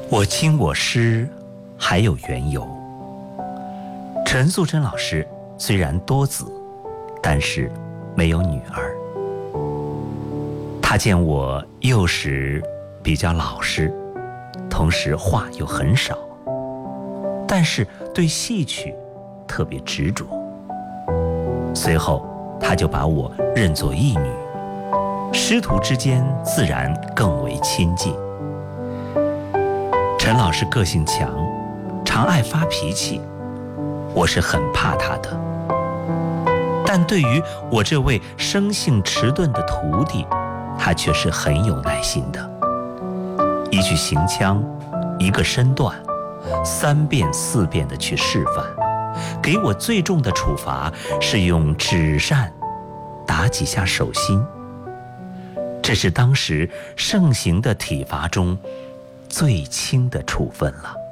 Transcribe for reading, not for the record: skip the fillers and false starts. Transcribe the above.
我亲我师还有缘由。陈素贞老师虽然多子，但是没有女儿。她见我幼时比较老实，同时话又很少，但是对戏曲特别执着。随后她就把我认作义女，师徒之间自然更为亲近。陈老师个性强，常爱发脾气，我是很怕他的。但对于我这位生性迟钝的徒弟，他却是很有耐心的。一句行腔，一个身段，3遍4遍的去示范。给我最重的处罚是用纸扇打几下手心，这是当时盛行的体罚中最轻的处分了。